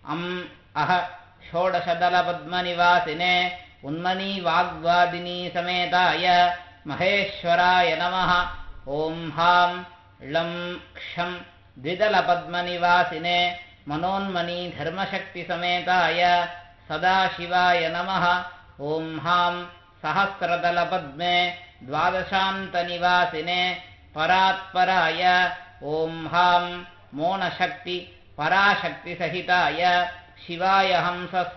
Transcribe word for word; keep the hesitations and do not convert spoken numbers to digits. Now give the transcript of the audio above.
अम् अह षोडशदलपद्मनिवासिने उन्मनी वाग्वादिनी समेताय महेश्वराय नमः। ॐ हां लं क्षं द्विदलपद्मनिवासिने मनोन्मनी धर्मशक्तिसमेताय सदाशिवाय नमः। ॐ हां सहस्रदलपद्मे द्वादशान्तनिवासिने परात्पराय ॐ हां मोनशक्ति पराशक्तिसहिताय शिवाय हंसः